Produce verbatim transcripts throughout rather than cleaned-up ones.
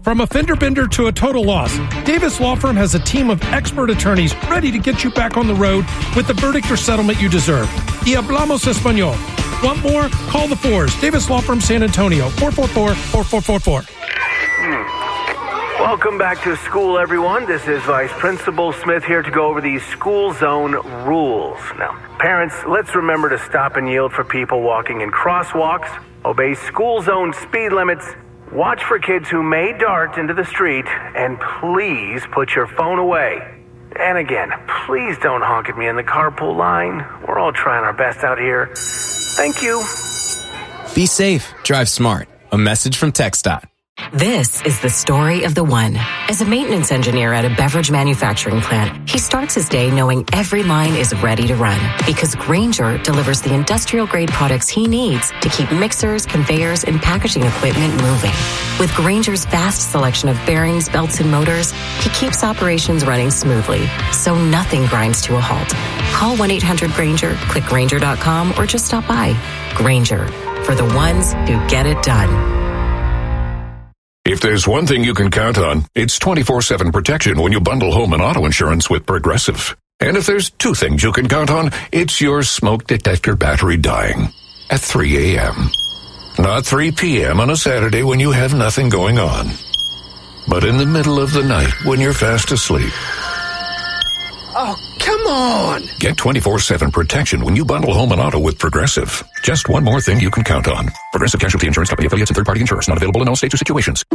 From a fender bender to a total loss, Davis Law Firm has a team of expert attorneys ready to get you back on the road with the verdict or settlement you deserve. Y hablamos español. Want more? Call the Fours. Davis Law Firm San Antonio, four four four, four four four four. Welcome back to school, everyone. This is Vice Principal Smith here to go over these school zone rules. Now, parents, let's remember to stop and yield for people walking in crosswalks, obey school zone speed limits, watch for kids who may dart into the street, and please put your phone away. And again, please don't honk at me in the carpool line. We're all trying our best out here. Thank you. Be safe. Drive smart. A message from TxDOT. This is the story of the one. As a maintenance engineer at a beverage manufacturing plant, he starts his day knowing every line is ready to run because Grainger delivers the industrial-grade products he needs to keep mixers, conveyors, and packaging equipment moving. With Grainger's vast selection of bearings, belts, and motors, he keeps operations running smoothly, so nothing grinds to a halt. Call one eight hundred Grainger, click Grainger dot com, or just stop by. Grainger, for the ones who get it done. If there's one thing you can count on, it's twenty-four seven protection when you bundle home and auto insurance with Progressive. And if there's two things you can count on, it's your smoke detector battery dying at three a.m. Not three p.m. on a Saturday when you have nothing going on, but in the middle of the night when you're fast asleep. Oh, come on! Get twenty-four seven protection when you bundle home and auto with Progressive. Just one more thing you can count on. Progressive Casualty Insurance Company affiliates and third-party insurers. Not available in all states or situations.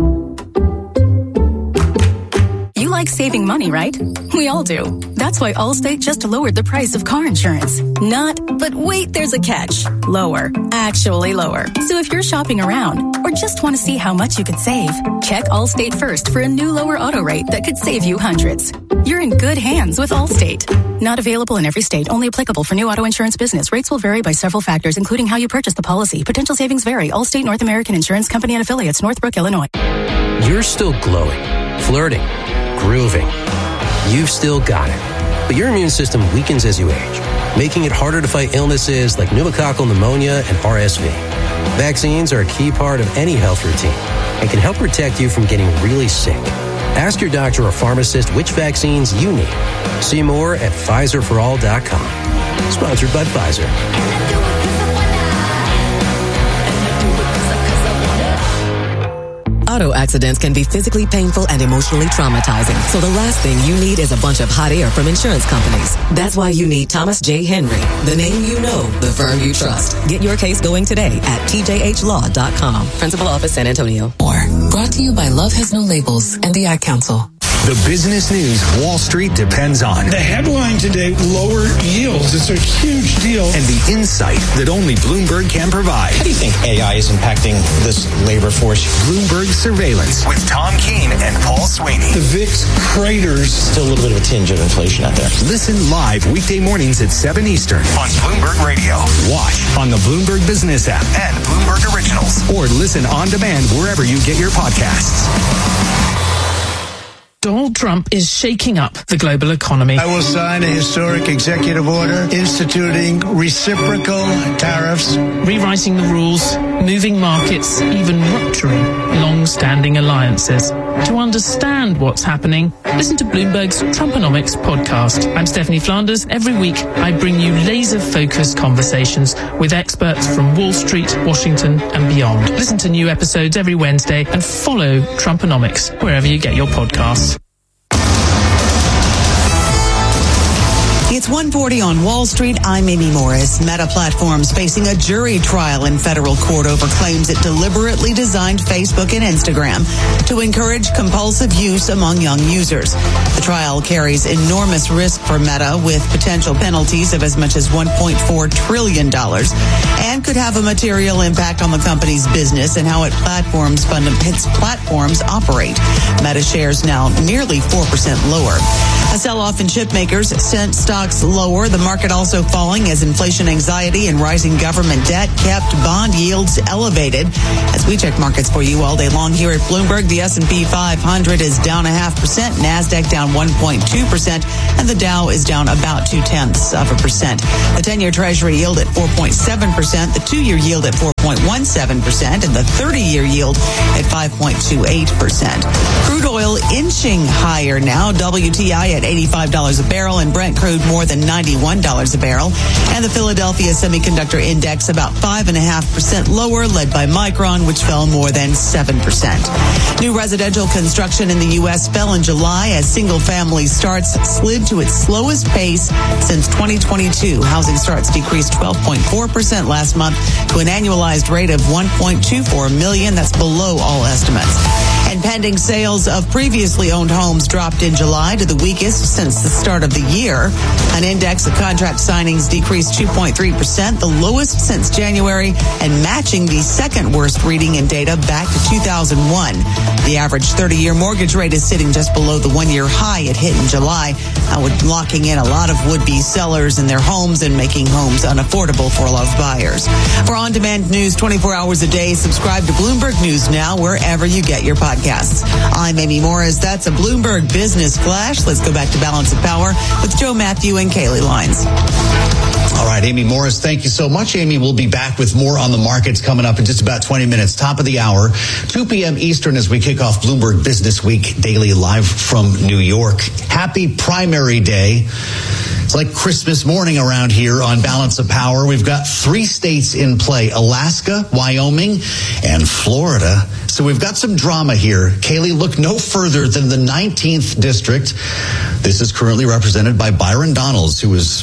You like saving money, right? We all do. That's why Allstate just lowered the price of car insurance. Not, but wait, there's a catch. Lower. Actually lower. So if you're shopping around or just want to see how much you could save, check Allstate first for a new lower auto rate that could save you hundreds. You're in good hands with Allstate. Not available in every state. Only applicable for new auto insurance business. Rates will vary by several factors, including how you purchase the policy. Potential savings vary. Allstate North American Insurance Company and affiliates. Northbrook, Illinois. You're still glowing, flirting, grooving. You've still got it. But your immune system weakens as you age, making it harder to fight illnesses like pneumococcal pneumonia and R S V. Vaccines are a key part of any health routine and can help protect you from getting really sick. Ask your doctor or pharmacist which vaccines you need. See more at Pfizer for all dot com. Sponsored by Pfizer. Auto accidents can be physically painful and emotionally traumatizing. So the last thing you need is a bunch of hot air from insurance companies. That's why you need Thomas J. Henry, the name you know, the firm you trust. Get your case going today at T J H law dot com. Principal Office, San Antonio. Or brought to you by Love Has No Labels and the Ad Council. The business news Wall Street depends on. The headline today, lower yields. It's a huge deal. And the insight that only Bloomberg can provide. How do you think A I is impacting this labor force? Bloomberg Surveillance with Tom Keene and Paul Sweeney. The V I X craters. Still a little bit of a tinge of inflation out there. Listen live weekday mornings at seven Eastern on Bloomberg Radio. Watch on the Bloomberg Business app and Bloomberg Originals. Or listen on demand wherever you get your podcasts. Donald Trump is shaking up the global economy. I will sign a historic executive order instituting reciprocal tariffs, rewriting the rules, moving markets, even rupturing long-standing alliances. To understand what's happening, listen to Bloomberg's Trumponomics podcast. I'm Stephanie Flanders. Every week, I bring you laser-focused conversations with experts from Wall Street, Washington, and beyond. Listen to new episodes every Wednesday and follow Trumponomics wherever you get your podcasts. It's one forty on Wall Street. I'm Amy Morris. Meta Platforms facing a jury trial in federal court over claims it deliberately designed Facebook and Instagram to encourage compulsive use among young users. The trial carries enormous risk for Meta with potential penalties of as much as one point four trillion dollars and could have a material impact on the company's business and how it platforms fund its platforms operate. Meta shares now nearly four percent lower. A sell-off in chip makers sent stocks lower. The market also falling as inflation anxiety and rising government debt kept bond yields elevated. As we check markets for you all day long here at Bloomberg, the S and P five hundred is down a half percent, NASDAQ down one point two percent, and the Dow is down about two-tenths of a percent. The ten-year Treasury yield at four point seven percent, the two-year yield at four point one seven percent and the thirty-year yield at five point two eight percent. Crude oil inching higher now. W T I at eighty-five dollars a barrel and Brent crude more than ninety-one dollars a barrel. And the Philadelphia Semiconductor Index about five point five percent lower, led by Micron, which fell more than seven percent. New residential construction in the U S fell in July as single-family starts slid to its slowest pace since twenty twenty-two. Housing starts decreased twelve point four percent last month to an annualized rate of one point two four million. That's below all estimates. And pending sales of previously owned homes dropped in July to the weakest since the start of the year. An index of contract signings decreased two point three percent, the lowest since January, and matching the second worst reading in data back to two thousand one. The average thirty-year mortgage rate is sitting just below the one-year high it hit in July, uh, with locking in a lot of would-be sellers in their homes and making homes unaffordable for a lot of buyers. For on-demand news twenty-four hours a day, subscribe to Bloomberg News Now wherever you get your podcasts. I'm Amy Morris. That's a Bloomberg Business Flash. Let's go back to Balance of Power with Joe Matthew and Kaylee Lines. All right, Amy Morris, thank you so much. Amy will be back with more on the markets coming up in just about twenty minutes. Top of the hour, two p.m. Eastern as we kick off Bloomberg Business Week Daily live from New York. Happy primary day. It's like Christmas morning around here on Balance of Power. We've got three states in play, Alaska, Wyoming, and Florida. So we've got some drama here. Kaylee, look no further than the nineteenth district. This is currently represented by Byron Donalds, who is,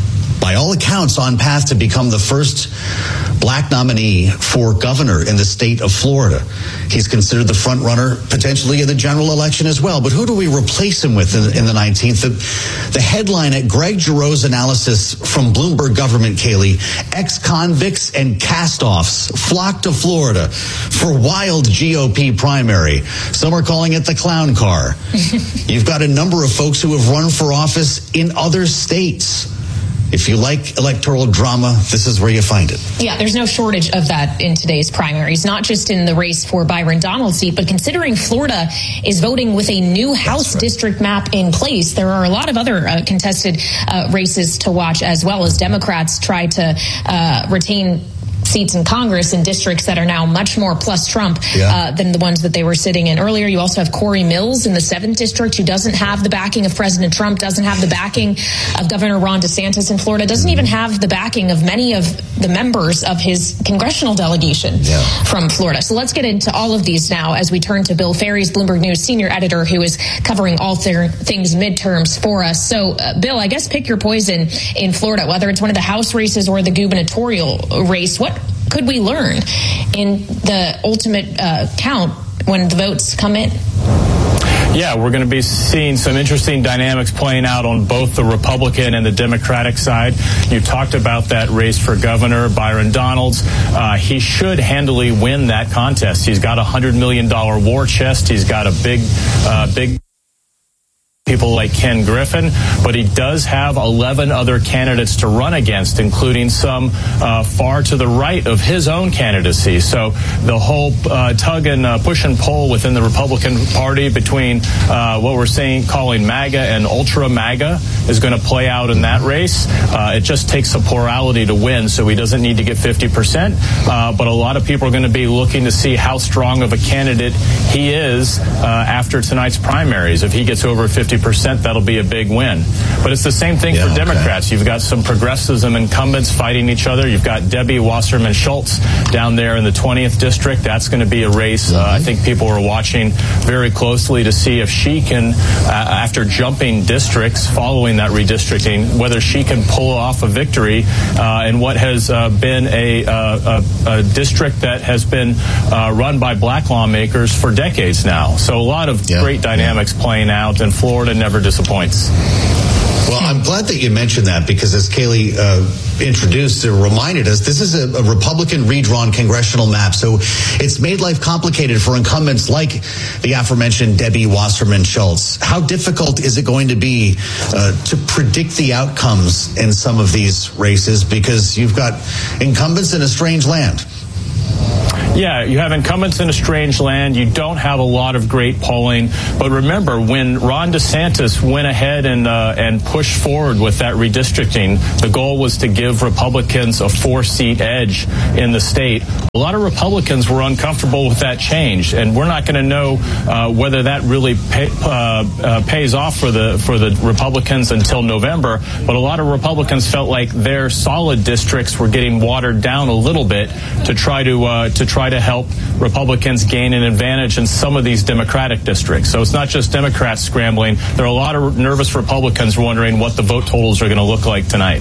by all accounts, on path to become the first black nominee for governor in the state of Florida. He's considered the front runner potentially in the general election as well. But who do we replace him with in, in the nineteenth? The, the headline at Greg Giroux's analysis from Bloomberg Government, Kaylee, ex-convicts and cast-offs flock to Florida for wild G O P primary. Some are calling it the clown car. You've got a number of folks who have run for office in other states. If you like electoral drama, this is where you find it. Yeah, there's no shortage of that in today's primaries, not just in the race for Byron Donalds' seat, but considering Florida is voting with a new House right. district map in place, there are a lot of other uh, contested uh, races to watch as well as Democrats try to uh, retain seats in Congress in districts that are now much more plus Trump yeah. uh, than the ones that they were sitting in earlier. You also have Corey Mills in the seventh district, who doesn't have the backing of President Trump, doesn't have the backing of Governor Ron DeSantis in Florida, doesn't even have the backing of many of the members of his congressional delegation yeah. from Florida. So let's get into all of these now as we turn to Bill Ferry's Bloomberg News senior editor, who is covering all th- things midterms for us. So, uh, Bill, I guess pick your poison in Florida, whether it's one of the House races or the gubernatorial race. What could we learn in the ultimate uh, count when the votes come in? Yeah, we're going to be seeing some interesting dynamics playing out on both the Republican and the Democratic side. You talked about that race for governor, Byron Donalds. Uh, he should handily win that contest. He's got a one hundred million dollars war chest. He's got a big, uh, big... people like Ken Griffin, but he does have eleven other candidates to run against, including some uh, far to the right of his own candidacy. So the whole uh, tug and uh, push and pull within the Republican Party between uh, what we're saying, calling MAGA and ultra MAGA is going to play out in that race. Uh, it just takes a plurality to win, so he doesn't need to get fifty percent. Uh, but a lot of people are going to be looking to see how strong of a candidate he is uh, after tonight's primaries. If he gets over fifty percent, that'll be a big win. But it's the same thing yeah, for Democrats. Okay. You've got some progressives and incumbents fighting each other. You've got Debbie Wasserman Schultz down there in the twentieth district. That's going to be a race mm-hmm. uh, I think people are watching very closely to see if she can, uh, after jumping districts following that redistricting, whether she can pull off a victory uh, in what has uh, been a, uh, a, a district that has been uh, run by black lawmakers for decades now. So a lot of yeah. great dynamics yeah. playing out, and Florida never disappoints. Well, I'm glad that you mentioned that, because as Kaylee uh, introduced or reminded us, this is a, a Republican redrawn congressional map. So it's made life complicated for incumbents like the aforementioned Debbie Wasserman Schultz. How difficult is it going to be uh, to predict the outcomes in some of these races, because you've got incumbents in a strange land? Yeah, you have incumbents in a strange land. You don't have a lot of great polling. But remember, when Ron DeSantis went ahead and uh, and pushed forward with that redistricting, the goal was to give Republicans a four-seat edge in the state. A lot of Republicans were uncomfortable with that change, and we're not going to know uh, whether that really pay, uh, uh, pays off for the for the Republicans until November. But a lot of Republicans felt like their solid districts were getting watered down a little bit to try to uh, to try to help Republicans gain an advantage in some of these Democratic districts. So it's not just Democrats scrambling. There are a lot of nervous Republicans wondering what the vote totals are going to look like tonight.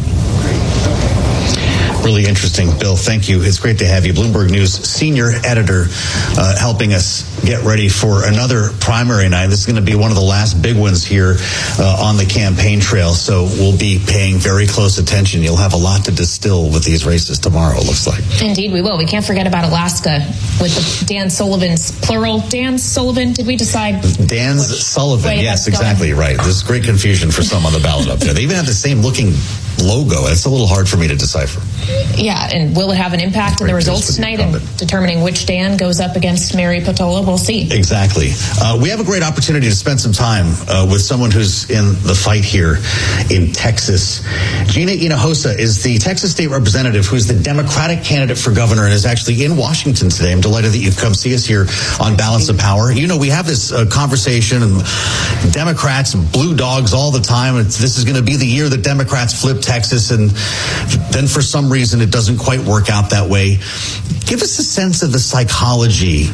Really interesting. Bill, thank you. It's great to have you. Bloomberg News senior editor, uh, helping us get ready for another primary night. This is going to be one of the last big ones here uh, on the campaign trail. So we'll be paying very close attention. You'll have a lot to distill with these races tomorrow, it looks like. Indeed, we will. We can't forget about Alaska with the Dan Sullivan's plural. Dan Sullivan, did we decide? Dan's Sullivan. Yes, exactly right. There's great confusion for some on the ballot up there. They even have the same looking logo. It's a little hard for me to decipher. Yeah, and will it have an impact in the results tonight in determining which Dan goes up against Mary Peltola? We'll see. Exactly. Uh, we have a great opportunity to spend some time uh, with someone who's in the fight here in Texas. Gina Hinojosa is the Texas state representative who's the Democratic candidate for governor and is actually in Washington today. I'm delighted that you've come see us here on Balance of Power. You know, we have this uh, conversation, and Democrats and blue dogs all the time. It's, this is going to be the year that Democrats flip Texas, and then for some reason it doesn't quite work out that way. Give us a sense of the psychology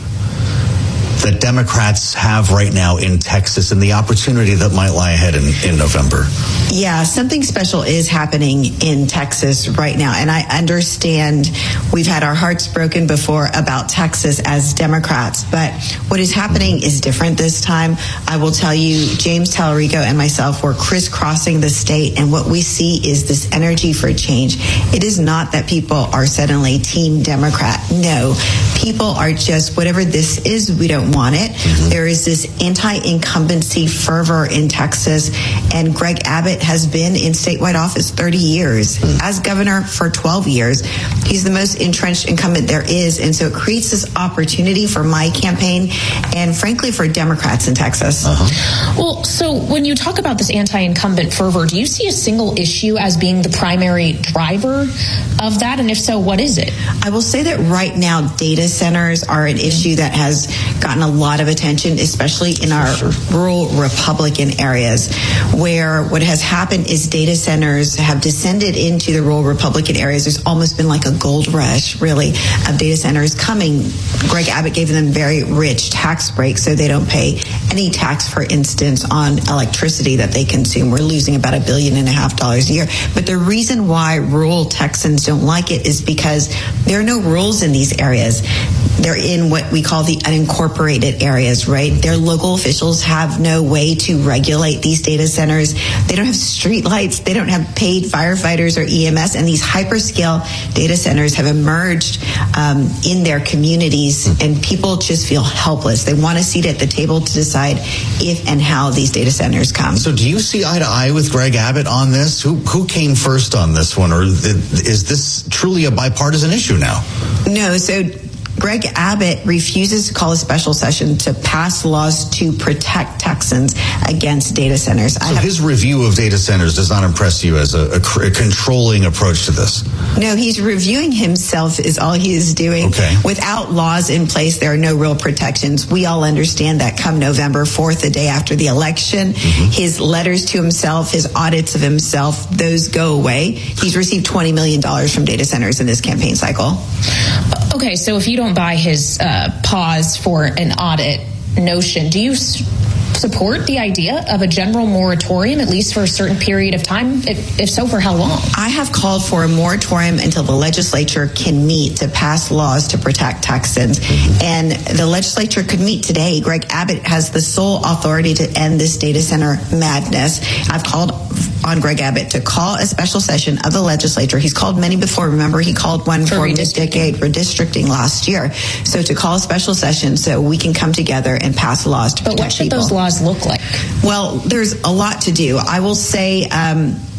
that Democrats have right now in Texas and the opportunity that might lie ahead in, in November. Yeah, something special is happening in Texas right now. And I understand we've had our hearts broken before about Texas as Democrats, but what is happening is different this time. I will tell you, James Tallarico and myself were crisscrossing the state, and what we see is this energy for change. It is not that people are suddenly Team Democrat. No, people are just, whatever this is, we don't want it. Mm-hmm. There is this anti-incumbency fervor in Texas, and Greg Abbott has been in statewide office thirty years. Mm-hmm. As governor for twelve years. He's the most entrenched incumbent there is, and so it creates this opportunity for my campaign and frankly for Democrats in Texas. Uh-huh. Well, so when you talk about this anti-incumbent fervor, do you see a single issue as being the primary driver of that? And if so, what is it? I will say that right now data centers are an issue that has gotten a lot of attention, especially in our sure. rural Republican areas, where what has happened is data centers have descended into the rural Republican areas. There's almost been like a gold rush, really, of data centers coming. Greg Abbott gave them very rich tax breaks, so they don't pay any tax, for instance, on electricity that they consume. We're losing about a billion and a half dollars a year. But the reason why rural Texans don't like it is because there are no rules in these areas. They're in what we call the unincorporated areas, right? Their local officials have no way to regulate these data centers. They don't have street lights. They don't have paid firefighters or E M S. And these hyperscale data centers have emerged um, in their communities, and people just feel helpless. They want a seat at the table to decide if and how these data centers come. So do you see eye to eye with Greg Abbott on this? Who, who came first on this one? Or is this truly a bipartisan issue now? No, so Greg Abbott refuses to call a special session to pass laws to protect Texans against data centers. So I have, his review of data centers does not impress you as a, a, a controlling approach to this? No, he's reviewing himself is all he is doing. Okay. Without laws in place, there are no real protections. We all understand that come November fourth, the day after the election, mm-hmm. his letters to himself, his audits of himself, those go away. He's received twenty million dollars from data centers in this campaign cycle. Okay, so if you don't buy his uh, pause for an audit notion, do you s- support the idea of a general moratorium, at least for a certain period of time? If, if so, for how long? I have called for a moratorium until the legislature can meet to pass laws to protect Texans. And the legislature could meet today. Greg Abbott has the sole authority to end this data center madness. I've called on Greg Abbott to call a special session of the legislature. He's called many before. Remember, he called one for, for mid-decade redistricting last year. So to call a special session so we can come together and pass laws to but protect what should people. Those laws look like? Well, there's a lot to do. I will say um,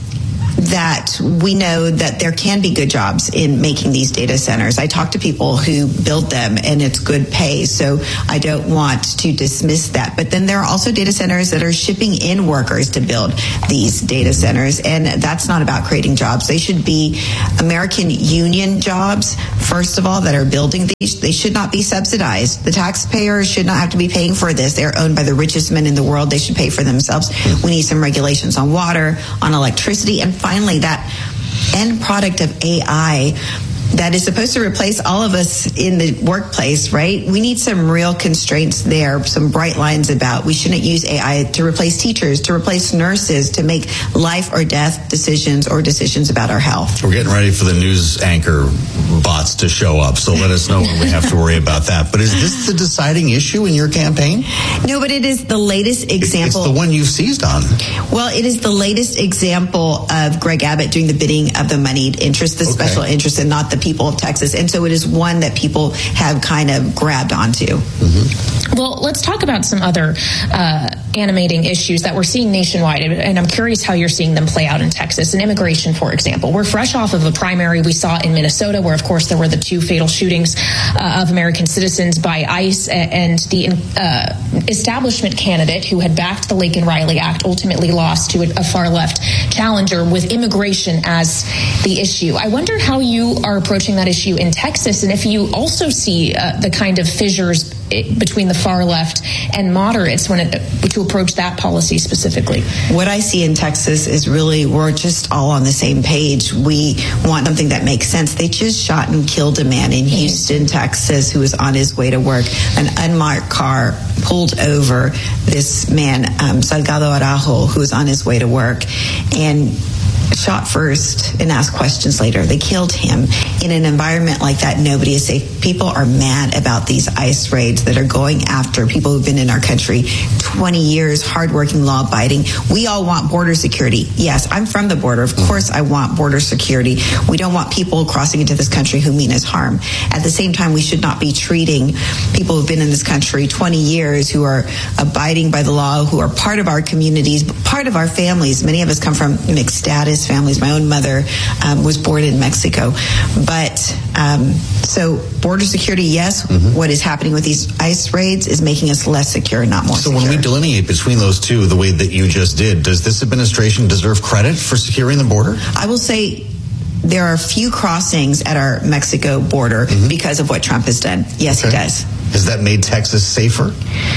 that we know that there can be good jobs in making these data centers. I talk to people who build them, and it's good pay, so I don't want to dismiss that. But then there are also data centers that are shipping in workers to build these data centers, and that's not about creating jobs. They should be American union jobs, first of all, that are building these. They should not be subsidized. The taxpayers should not have to be paying for this. They're owned by the richest men in the world. They should pay for themselves. We need some regulations on water, on electricity, and finally, that end product of A I that is supposed to replace all of us in the workplace, right? We need some real constraints there, some bright lines about we shouldn't use A I to replace teachers, to replace nurses, to make life or death decisions or decisions about our health. We're getting ready for the news anchor bots to show up, so let us know when we have to worry about that. But is this the deciding issue in your campaign? No, but it is the latest example. It's the one you've seized on. Well, it is the latest example of Greg Abbott doing the bidding of the moneyed interest, the okay. special interest, and not the people of Texas. And so it is one that people have kind of grabbed onto. Mm-hmm. Well, let's talk about some other uh, animating issues that we're seeing nationwide. And I'm curious how you're seeing them play out in Texas. And immigration, for example. We're fresh off of a primary we saw in Minnesota, where, of course, there were the two fatal shootings uh, of American citizens by ICE, and the uh, establishment candidate who had backed the Laken Riley Act ultimately lost to a, a far-left challenger with immigration as the issue. I wonder how you are approaching that issue in Texas, and if you also see uh, the kind of fissures between the far left and moderates when it to approach that policy specifically. What I see in Texas is really we're just all on the same page. We want something that makes sense. They just shot and killed a man in Houston, Texas, who was on his way to work. An unmarked car pulled over this man, um, Salgado Araujo, who was on his way to work, and shot first and asked questions later. They killed him. In an environment like that, nobody is safe. People are mad about these ICE raids that are going after people who've been in our country twenty years, hardworking, law-abiding. We all want border security. Yes, I'm from the border. Of course I want border security. We don't want people crossing into this country who mean us harm. At the same time, we should not be treating people who've been in this country twenty years, who are abiding by the law, who are part of our communities, part of our families. Many of us come from mixed status families. My own mother um, was born in Mexico. But um, so border security, yes. Mm-hmm. What is happening with these ICE raids is making us less secure, not more so secure. So when we delineate between those two the way that you just did, does this administration deserve credit for securing the border? I will say there are few crossings at our Mexico border mm-hmm. because of what Trump has done. Yes, okay. He does. Has that made Texas safer?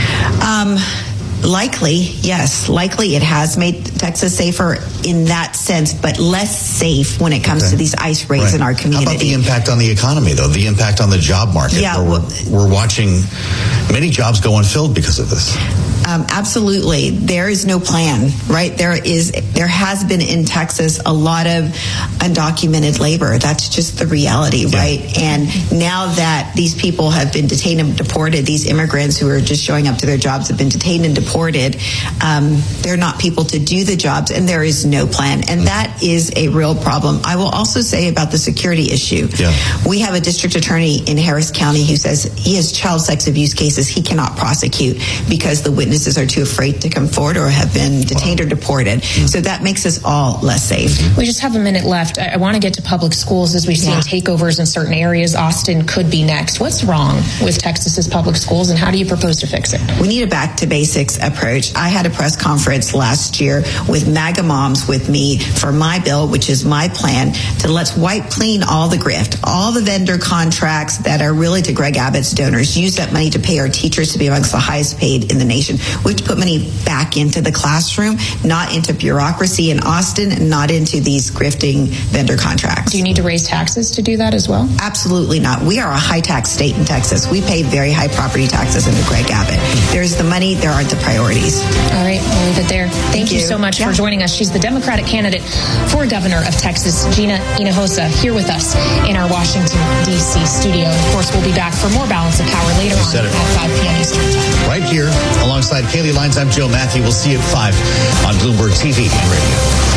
Um... Likely, yes. Likely it has made Texas safer in that sense, but less safe when it comes okay. to these ICE raids right. in our community. How about the impact on the economy, though? The impact on the job market? Yeah, where we're, we're watching many jobs go unfilled because of this. Um, absolutely. There is no plan, right? There is, there has been in Texas a lot of undocumented labor. That's just the reality, yeah. right? And now that these people have been detained and deported, these immigrants who are just showing up to their jobs have been detained and deported. Um, they're not people to do the jobs, and there is no plan. And mm-hmm. that is a real problem. I will also say about the security issue. Yeah. We have a district attorney in Harris County who says he has child sex abuse cases he cannot prosecute because the witness Witnesses are too afraid to come forward or have been detained wow. or deported. Mm-hmm. So that makes us all less safe. We just have a minute left. I, I want to get to public schools as we've seen yeah. takeovers in certain areas. Austin could be next. What's wrong with Texas's public schools, and how do you propose to fix it? We need a back to basics approach. I had a press conference last year with MAGA moms with me for my bill, which is my plan to let's wipe clean all the grift, all the vendor contracts that are really to Greg Abbott's donors, use that money to pay our teachers to be amongst the highest paid in the nation. We have to put money back into the classroom, not into bureaucracy in Austin, not into these grifting vendor contracts. Do you need to raise taxes to do that as well? Absolutely not. We are a high tax state in Texas. We pay very high property taxes under Greg Abbott. There's the money, there aren't the priorities. All right, we'll leave it there. Thank, Thank you. you so much yeah. for joining us. She's the Democratic candidate for governor of Texas, Gina Hinojosa, here with us in our Washington, D C studio. Of course, we'll be back for more Balance of Power later on at five p.m. Eastern Time. Right here, alongside Kaylee Lines, I'm Joe Matthew. We'll see you at five on Bloomberg T V and radio.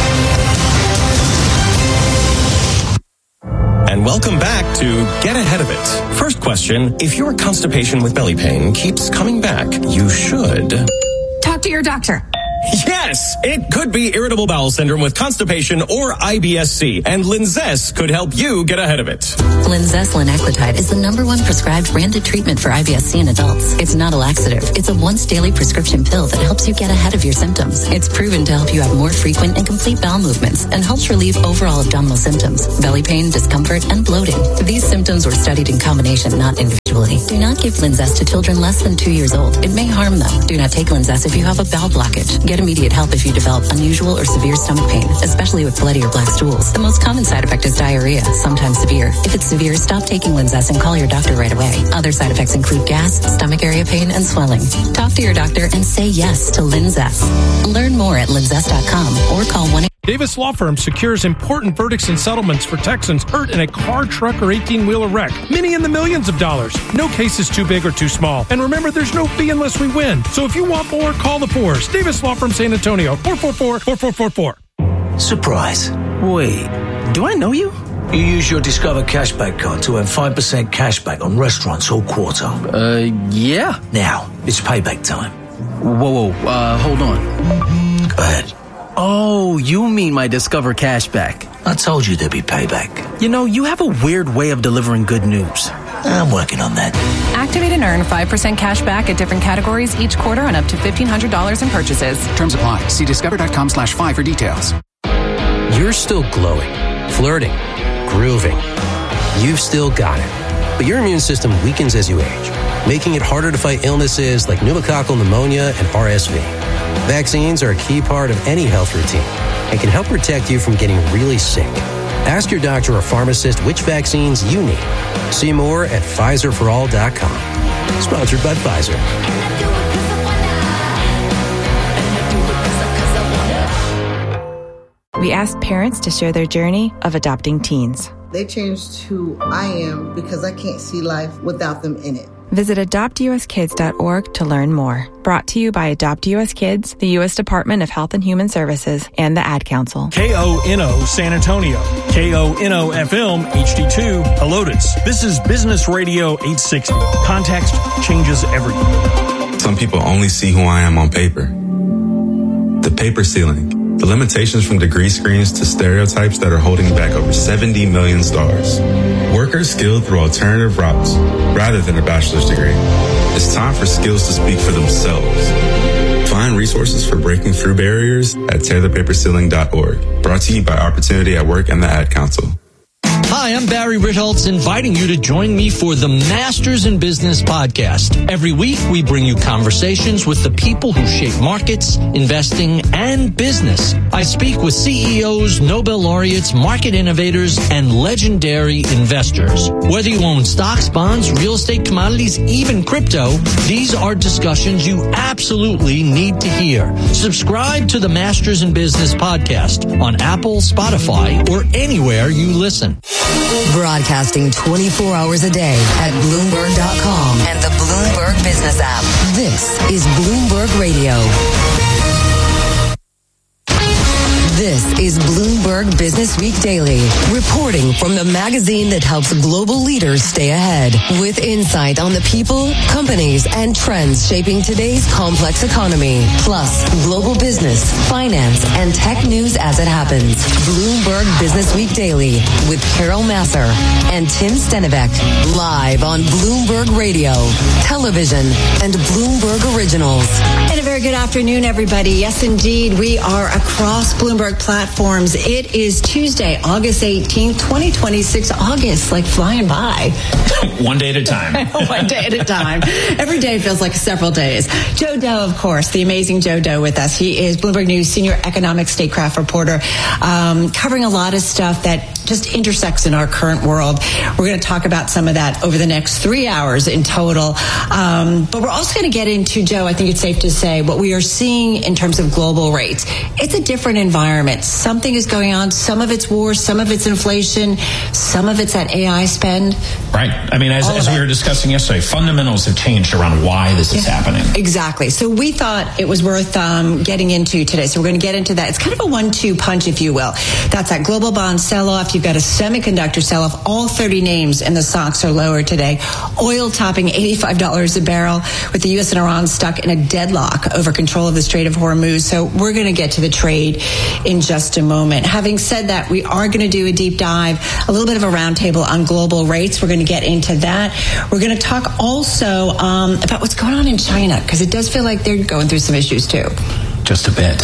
And welcome back to Get Ahead of It. First question, if your constipation with belly pain keeps coming back, you should talk to your doctor. Yes, it could be irritable bowel syndrome with constipation or I B S C, and Linzess could help you get ahead of it. Linzess linaclotide is the number one prescribed branded treatment for I B S C in adults. It's not a laxative. It's a once daily prescription pill that helps you get ahead of your symptoms. It's proven to help you have more frequent and complete bowel movements and helps relieve overall abdominal symptoms, belly pain, discomfort, and bloating. These symptoms were studied in combination, not individually. Do not give Linzess to children less than two years old. It may harm them. Do not take Linzess if you have a bowel blockage. Get immediate help if you develop unusual or severe stomach pain, especially with bloody or black stools. The most common side effect is diarrhea, sometimes severe. If it's severe, stop taking Linzess and call your doctor right away. Other side effects include gas, stomach area pain, and swelling. Talk to your doctor and say yes to Linzess. Learn more at linzess dot com or call one eight hundred Davis Law Firm secures important verdicts and settlements for Texans hurt in a car, truck, or eighteen-wheeler wreck. Many in the millions of dollars. No case is too big or too small. And remember, there's no fee unless we win. So if you want more, call the Fours. Davis Law Firm San Antonio, four four four, four four four four. Surprise. Wait, do I know you? You use your Discover Cashback card to earn five percent cashback on restaurants all quarter. Uh, yeah. Now, it's payback time. Whoa, whoa, uh, hold on. Go ahead. Oh, you mean my Discover Cashback. I told you there'd be payback. You know, you have a weird way of delivering good news. I'm working on that. Activate and earn five percent cash back at different categories each quarter on up to fifteen hundred dollars in purchases. Terms apply. See discover.com slash five for details. You're still glowing, flirting, grooving. You've still got it. But your immune system weakens as you age, making it harder to fight illnesses like pneumococcal pneumonia and R S V. Vaccines are a key part of any health routine and can help protect you from getting really sick. Ask your doctor or pharmacist which vaccines you need. See more at Pfizer for all dot com. Sponsored by Pfizer. We asked parents to share their journey of adopting teens. They changed who I am because I can't see life without them in it. Visit adopt u s kids dot org to learn more. Brought to you by Adopt U S Kids, the U S Department of Health and Human Services, and the Ad Council. K O N O San Antonio. K O N O F M H D two Helotes. This is Business Radio eight sixty. Context changes everything. Some people only see who I am on paper. The paper ceiling. The limitations from degree screens to stereotypes that are holding back over seventy million stars. Workers skilled through alternative routes rather than a bachelor's degree. It's time for skills to speak for themselves. Find resources for breaking through barriers at tear the paper ceiling dot org. Brought to you by Opportunity at Work and the Ad Council. Hi, I'm Barry Ritholtz, inviting you to join me for the Masters in Business podcast. Every week, we bring you conversations with the people who shape markets, investing, and business. I speak with C E Os, Nobel laureates, market innovators, and legendary investors. Whether you own stocks, bonds, real estate, commodities, even crypto, these are discussions you absolutely need to hear. Subscribe to the Masters in Business podcast on Apple, Spotify, or anywhere you listen. Broadcasting twenty-four hours a day at Bloomberg dot com and the Bloomberg Business app. This is Bloomberg Radio. This is Bloomberg Business Week Daily, reporting from the magazine that helps global leaders stay ahead, with insight on the people, companies, and trends shaping today's complex economy, plus global business, finance, and tech news as it happens. Bloomberg Business Week Daily with Carol Masser and Tim Stenivek, live on Bloomberg Radio, television, and Bloomberg Originals. And a very good afternoon, everybody. Yes, indeed, we are across Bloomberg platforms. It is Tuesday, August eighteenth, twenty twenty-six. August, like flying by. One day at a time. One day at a time. Every day feels like several days. Joe Doe, of course, the amazing Joe Doe with us. He is Bloomberg News Senior Economic Statecraft Reporter, um, covering a lot of stuff that just intersects in our current world. We're going to talk about some of that over the next three hours in total. Um, but we're also going to get into, Joe, I think it's safe to say, what we are seeing in terms of global rates. It's a different environment. Something is going on. Some of it's war, some of it's inflation, some of it's that A I spend. Right. I mean, as, as we were discussing yesterday, fundamentals have changed around why this yeah. is happening. Exactly. So we thought it was worth um, getting into today. So we're going to get into that. It's kind of a one two punch, if you will. That's that global bond sell-off. You've got a semiconductor sell-off. All thirty names in the stocks are lower today. Oil topping eighty-five dollars a barrel, with the U S and Iran stuck in a deadlock over control of the Strait of Hormuz. So we're going to get to the trade in just a moment. Having said that, we are going to do a deep dive, a little bit of a roundtable on global rates. We're going to get into that. We're going to talk also um, about what's going on in China, because it does feel like they're going through some issues too. Just a bit.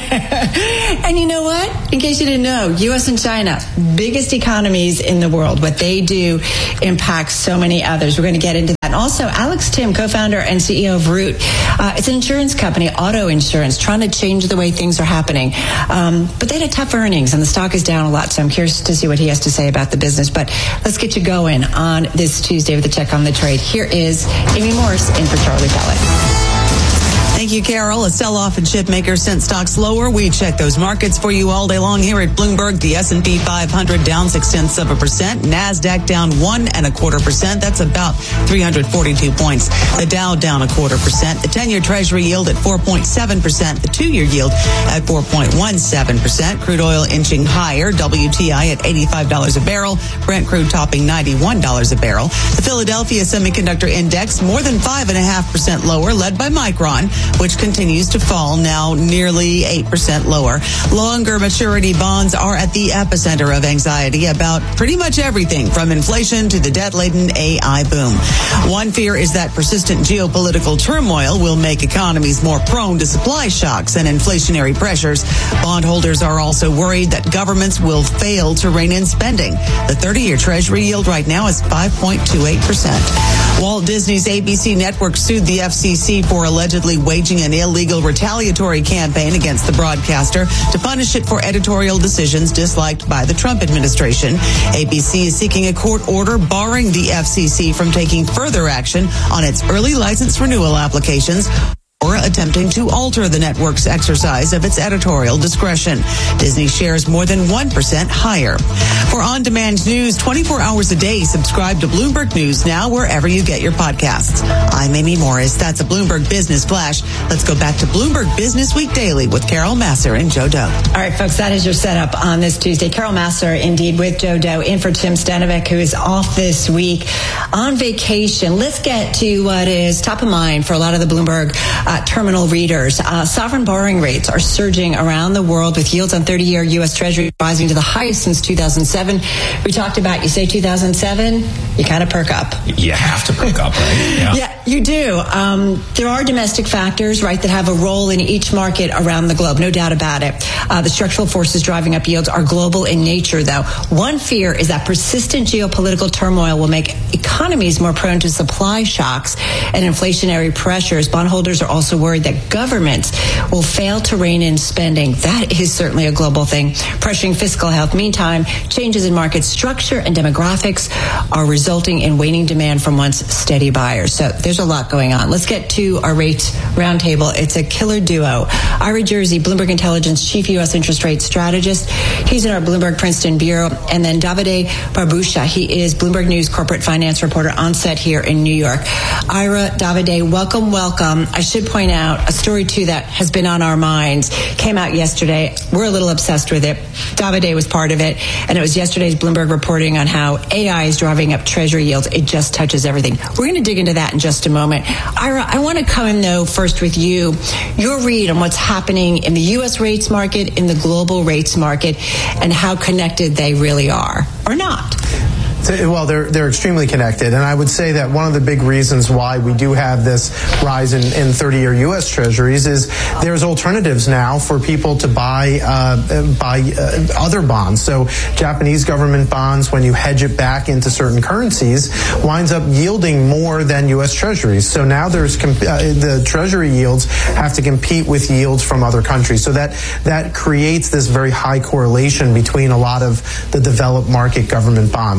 And you know what? In case you didn't know, U S and China, biggest economies in the world. What they do impacts so many others. We're going to get into that. And also, Alex Tim, co-founder and C E O of Root. Uh, it's an insurance company, auto insurance, trying to change the way things are happening. Um, but they had tough earnings, and the stock is down a lot. So I'm curious to see what he has to say about the business. But let's get you going on this Tuesday with the Check on the Trade. Here is Amy Morris in for Charlie Pellet. Thank you, Carol. A sell-off in chip makers sent stocks lower. We check those markets for you all day long here at Bloomberg. The S and P five hundred down six tenths of a percent. NASDAQ down one and a quarter percent. That's about three hundred forty-two points. The Dow down a quarter percent. The ten-year Treasury yield at four point seven percent. The two-year yield at four point one seven percent. Crude oil inching higher. W T I at eighty-five dollars a barrel. Brent crude topping ninety-one dollars a barrel. The Philadelphia Semiconductor Index more than five point five percent lower, led by Micron, which continues to fall, now nearly eight percent lower. Longer maturity bonds are at the epicenter of anxiety about pretty much everything from inflation to the debt-laden A I boom. One fear is that persistent geopolitical turmoil will make economies more prone to supply shocks and inflationary pressures. Bondholders are also worried that governments will fail to rein in spending. The thirty-year Treasury yield right now is five point two eight percent. Walt Disney's A B C network sued the F C C for allegedly waging an illegal retaliatory campaign against the broadcaster to punish it for editorial decisions disliked by the Trump administration. A B C is seeking a court order barring the F C C from taking further action on its early license renewal applications or attempting to alter the network's exercise of its editorial discretion. Disney shares more than one percent higher. For on-demand news twenty-four hours a day, subscribe to Bloomberg News now wherever you get your podcasts. I'm Amy Morris. That's a Bloomberg Business Flash. Let's go back to Bloomberg Business Week Daily with Carol Massar and Joe Doe. All right, folks, that is your setup on this Tuesday. Carol Massar, indeed, with Joe Doe, in for Tim Stanovic, who is off this week on vacation. Let's get to what is top of mind for a lot of the Bloomberg uh, terminal readers. Uh, sovereign borrowing rates are surging around the world, with yields on thirty-year U S Treasury rising to the highest since two thousand seven. We talked about, you say two thousand seven, you kind of perk up. You have to perk up, right? Yeah, yeah you do. Um, there are domestic factors, right, that have a role in each market around the globe, no doubt about it. Uh, the structural forces driving up yields are global in nature, though. One fear is that persistent geopolitical turmoil will make economies more prone to supply shocks and inflationary pressures. Bondholders are also worried that governments will fail to rein in spending. That is certainly a global thing, pressuring fiscal health. Meantime, changes in market structure and demographics are resulting in waning demand from once steady buyers. So there's a lot going on. Let's get to our rates roundtable. It's a killer duo. Ira Jersey, Bloomberg Intelligence Chief U S Interest Rate Strategist. He's in our Bloomberg Princeton Bureau. And then Davide Barbuscia. He is Bloomberg News Corporate Finance Reporter on set here in New York. Ira, Davide, welcome, welcome. I should point out a story, too, that has been on our minds. Came out yesterday. We're a little obsessed with it. Davide was part of it. And it was yesterday's Bloomberg reporting on how A I is driving up Treasury yields. It just touches everything. We're going to dig into that in just a moment. Ira, I want to come in, though, first with you. Your read on what's happening in the U S rates market, in the global rates market, and how connected they really are, or not. Well, they're they're extremely connected, and I would say that one of the big reasons why we do have this rise in, in thirty-year U S Treasuries is there's alternatives now for people to buy uh, buy uh, other bonds. So Japanese government bonds, when you hedge it back into certain currencies, winds up yielding more than U S Treasuries. So now there's comp- uh, the Treasury yields have to compete with yields from other countries. So that that creates this very high correlation between a lot of the developed market government bonds.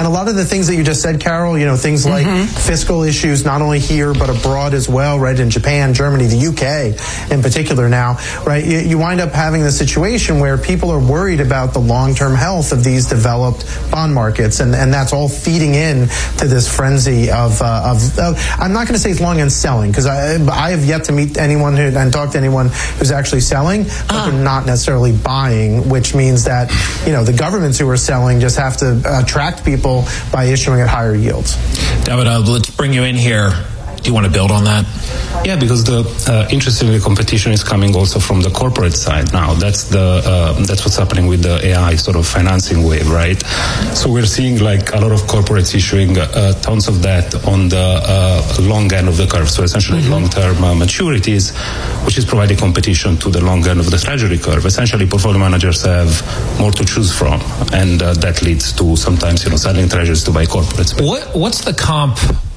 And a lot of the things that you just said, Carol, you know, things like mm-hmm. fiscal issues, not only here, but abroad as well, right, in Japan, Germany, the U K in particular now, right, you, you wind up having the situation where people are worried about the long-term health of these developed bond markets, and, and that's all feeding in to this frenzy of, uh, of, of I'm not going to say it's long and selling, because I, I have yet to meet anyone who, and talk to anyone who's actually selling, but uh. they're not necessarily buying, which means that, you know, the governments who are selling just have to attract people by issuing at higher yields. David, uh, let's bring you in here. Do you want to build on that? Yeah, because the uh, interestingly, competition is coming also from the corporate side now. That's the uh, that's what's happening with the A I sort of financing wave, right? So we're seeing like a lot of corporates issuing uh, tons of debt on the uh, long end of the curve. So essentially, mm-hmm. long-term uh, maturities, which is providing competition to the long end of the treasury curve. Essentially, portfolio managers have more to choose from, and uh, that leads to sometimes, you know, selling treasuries to buy corporates. What what's the comp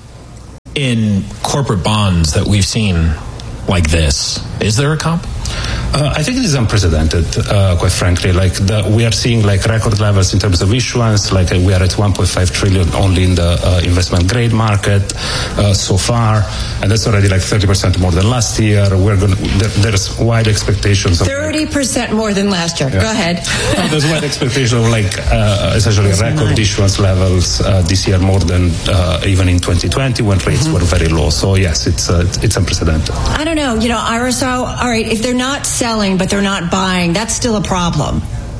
in corporate bonds that we've seen like this? Is there a comp? Uh, I think it is unprecedented, uh, quite frankly. Like the, we are seeing like record levels in terms of issuance. Like uh, we are at one point five trillion only in the uh, investment grade market uh, so far, and that's already like thirty percent more than last year. We're going. There, there's wide expectations of thirty percent more than last year. Yeah. Go ahead. There's wide expectation of like uh, essentially that's record nice. issuance levels uh, this year, more than uh, even in twenty twenty when rates mm-hmm. were very low. So yes, it's uh, it's unprecedented. I don't know. You know, Ira. So all right, if they're not selling but they're not buying, that's still a problem.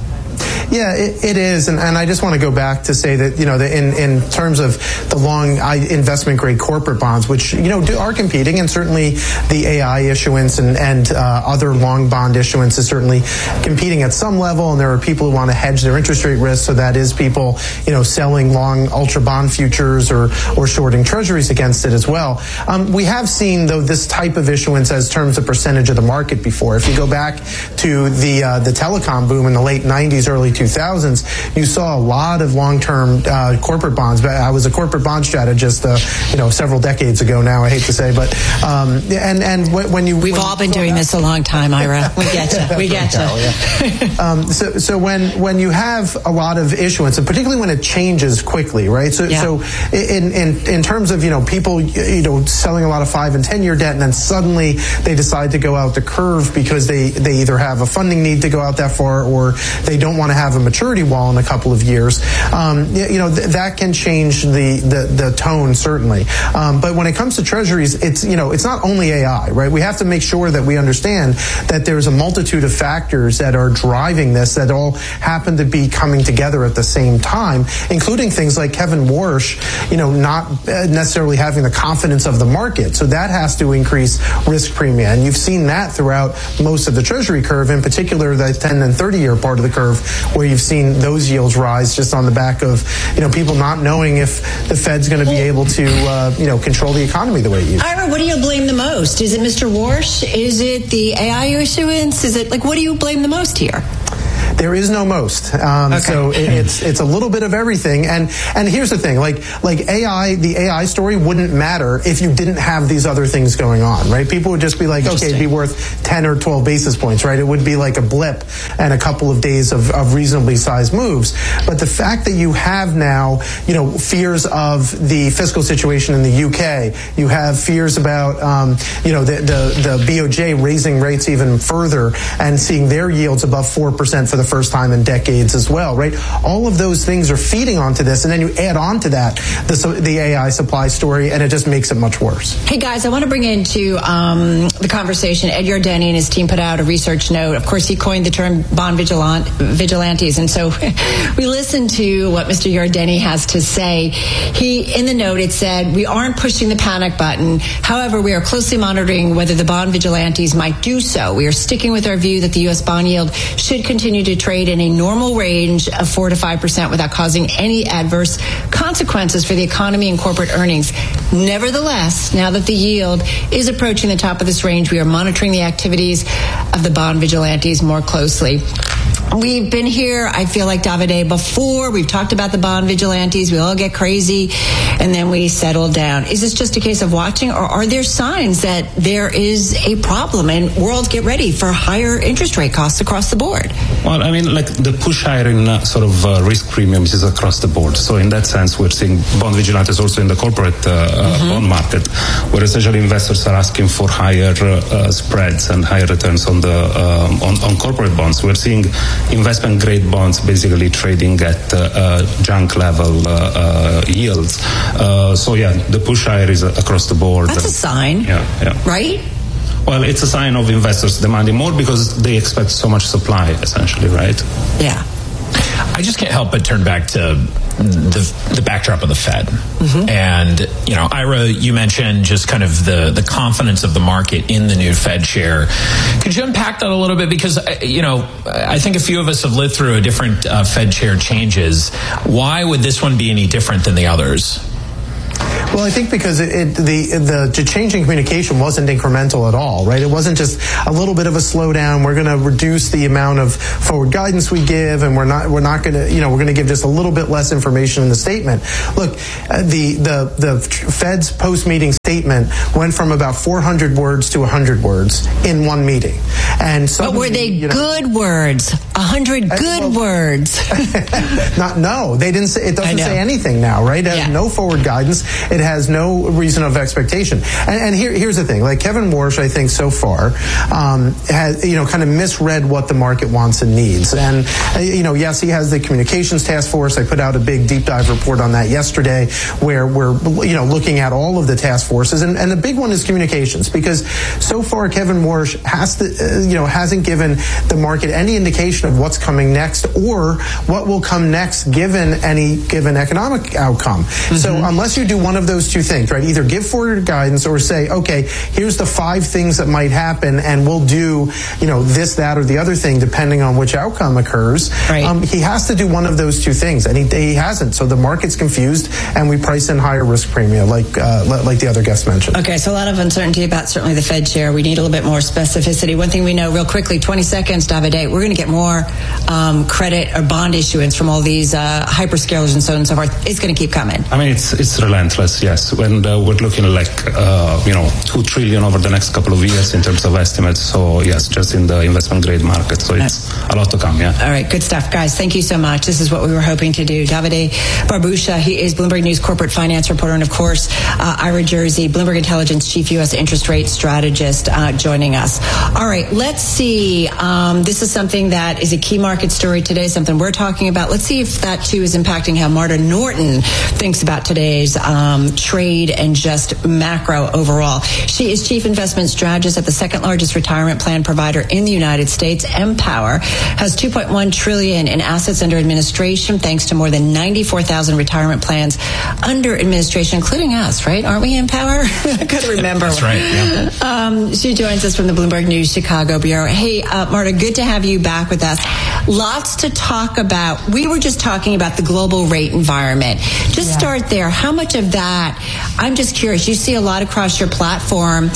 Yeah, it, it is, and, and I just want to go back to say that, you know, the, in in terms of the long investment grade corporate bonds, which, you know, do, are competing, and certainly the A I issuance and and uh, other long bond issuance is certainly competing at some level, and there are people who want to hedge their interest rate risk, so that is people, you know, selling long ultra bond futures or or shorting treasuries against it as well. Um, we have seen, though, this type of issuance as terms of percentage of the market before. If you go back to the uh, the telecom boom in the late nineties, early two thousands, you saw a lot of long-term uh, corporate bonds. I was a corporate bond strategist, uh, you know, several decades ago now, I hate to say, but um, and and when you we've when all been doing that, this a long time, Ira. We get you. We get you. Yeah. um, so so when when you have a lot of issuance, and particularly when it changes quickly, right? So yeah. so in in in terms of, you know, people, you know, selling a lot of five and ten year debt, and then suddenly they decide to go out the curve because they they either have a funding need to go out that far, or they don't want to have a maturity wall in a couple of years. Um, you know, th- that can change the, the, the tone, certainly. Um, but when it comes to treasuries, it's, you know, it's not only A I, right? We have to make sure that we understand that there's a multitude of factors that are driving this that all happen to be coming together at the same time, including things like Kevin Warsh, you know, not necessarily having the confidence of the market. So that has to increase risk premium. And you've seen that throughout most of the treasury curve, in particular the ten and thirty year part of the curve, where you've seen those yields rise just on the back of, you know, people not knowing if the Fed's going to be able to, uh, you know, control the economy the way it used to. Ira, what do you blame the most? Is it Mister Warsh? Is it the A I issuance? Is it, like, what do you blame the most here? There is no most. Um, okay. So it, it's it's a little bit of everything. And and here's the thing, like like A I, the A I story wouldn't matter if you didn't have these other things going on, right? People would just be like, okay, it'd be worth ten or twelve basis points, right? It would be like a blip and a couple of days of, of reasonably sized moves. But the fact that you have now, you know, fears of the fiscal situation in the U K, you have fears about, um, you know, the, the, the B O J raising rates even further and seeing their yields above four percent for the first time in decades as well, right? All of those things are feeding onto this, and then you add on to that the, the A I supply story, and it just makes it much worse. Hey guys, I want to bring into um, the conversation Ed Yardeni and his team put out a research note. Of course, he coined the term bond vigilant, vigilantes, and so we listened to what Mister Yardeni has to say. He, in the note, it said, we aren't pushing the panic button. However, we are closely monitoring whether the bond vigilantes might do so. We are sticking with our view that the U S bond yield should continue to trade in a normal range of four to five percent without causing any adverse consequences for the economy and corporate earnings. Nevertheless, now that the yield is approaching the top of this range, we are monitoring the activities of the bond vigilantes more closely. we've been here, I feel like, Davide, before. We've talked about the bond vigilantes. We all get crazy, and then we settle down. Is this just a case of watching, or are there signs that there is a problem and world get ready for higher interest rate costs across the board? Well, I mean, like the push higher in uh, sort of uh, risk premiums is across the board. So in that sense, we're seeing bond vigilantes also in the corporate uh, mm-hmm. bond market, where essentially investors are asking for higher uh, spreads and higher returns on the um, on, on corporate bonds. We're seeing investment grade bonds basically trading at uh, uh, junk level uh, uh, yields. Uh, so yeah, the push higher is across the board. That's a sign, yeah, yeah. right? Well, it's a sign of investors demanding more because they expect so much supply, essentially, right? Yeah. I just can't help but turn back to the the backdrop of the Fed. Mm-hmm. And, you know, Ira, you mentioned just kind of the, the confidence of the market in the new Fed chair. Could you unpack that a little bit? Because, you know, I think a few of us have lived through a different uh, Fed chair changes. Why would this one be any different than the others? Well, I think because it, it, the, the the change in communication wasn't incremental at all, right? It wasn't just a little bit of a slowdown. We're going to reduce the amount of forward guidance we give, and we're not we're not going to you know we're going to give just a little bit less information in the statement. Look, uh, the the the Fed's post meeting statement went from about four hundred words to one hundred words in one meeting, and but were they you know, good words? one hundred good uh, well, words? not no, they didn't say. It doesn't say anything now, right? It has yeah. no forward guidance. It has no reason of expectation. And, and here, here's the thing. Like Kevin Warsh, I think so far, um, has, you know, kind of misread what the market wants and needs. And, uh, you know, yes, he has the communications task force. I put out a big deep dive report on that yesterday where we're, you know, looking at all of the task forces. And, and the big one is communications, because so far Kevin Warsh has to, uh, you know, hasn't given the market any indication of what's coming next or what will come next given any given economic outcome. Mm-hmm. So unless you do one of those two things, right? Either give forward guidance or say, okay, here's the five things that might happen, and we'll do, you know, this, that, or the other thing, depending on which outcome occurs. Right. Um, he has to do one of those two things, and he, he hasn't. So the market's confused, and we price in higher risk premium, like uh, like the other guest mentioned. Okay, so a lot of uncertainty about certainly the Fed chair. We need a little bit more specificity. One thing we know, real quickly, twenty seconds, Davide, we're going to get more um, credit or bond issuance from all these uh, hyperscalers and so on and so forth. It's going to keep coming. I mean, it's it's relentless. Yes, when uh, we're looking at like uh, you know two trillion over the next couple of years in terms of estimates. So yes, just in the investment grade market. So it's a lot to come. Yeah. All right, good stuff, guys. Thank you so much. This is what we were hoping to do. Davide Barbuscia, he is Bloomberg News corporate finance reporter, and of course, uh, Ira Jersey, Bloomberg Intelligence chief U S interest rate strategist, uh, joining us. All right, let's see. Um, this is something that is a key market story today. Something we're talking about. Let's see if that too is impacting how Marta Norton thinks about today's um, trade and just macro overall. She is chief investment strategist at the second largest retirement plan provider in the United States. Empower has two point one trillion dollars in assets under administration, thanks to more than ninety-four thousand retirement plans under administration, including us, right? Aren't we, Empower? I couldn't remember. That's right. Yeah. Um, she joins us from the Bloomberg News Chicago Bureau. Hey, uh, Marta, good to have you back with us. Lots to talk about. We were just talking about the global rate environment. Just yeah. start there. How much of that, I'm just curious, you see a lot across your platform.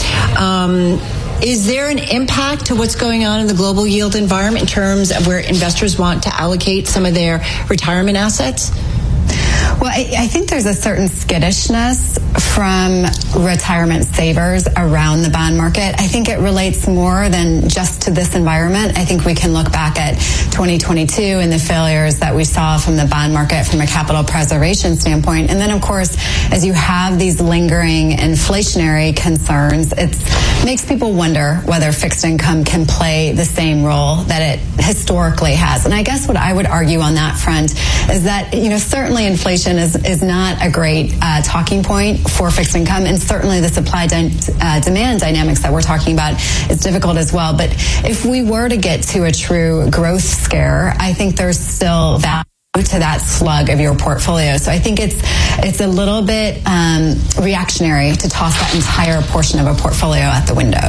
Um, Is there an impact to what's going on in the global yield environment in terms of where investors want to allocate some of their retirement assets? Well, I, I think there's a certain skittishness from retirement savers around the bond market. I think it relates more than just to this environment. I think we can look back at twenty twenty-two and the failures that we saw from the bond market from a capital preservation standpoint. And then, of course, as you have these lingering inflationary concerns, it makes people wonder whether fixed income can play the same role that it historically has. And I guess what I would argue on that front is that, you know, certainly inflation is, is not a great uh, talking point for fixed income, and certainly the supply dy- uh, demand dynamics that we're talking about is difficult as well. But if we were to get to a true growth scare, I think there's still value to that slug of your portfolio. So I think it's it's a little bit um, reactionary to toss that entire portion of a portfolio out the window.